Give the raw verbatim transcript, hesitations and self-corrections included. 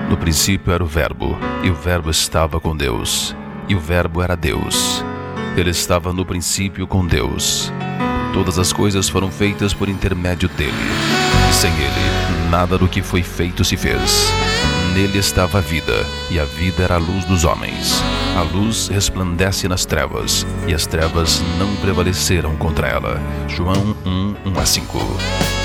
No princípio era o Verbo, e o Verbo estava com Deus, e o Verbo era Deus. Ele estava no princípio com Deus. Todas as coisas foram feitas por intermédio dele, e sem ele, nada do que foi feito se fez. Nele estava a vida, e a vida era a luz dos homens. A luz resplandece nas trevas, e as trevas não prevaleceram contra ela. João um, um a cinco.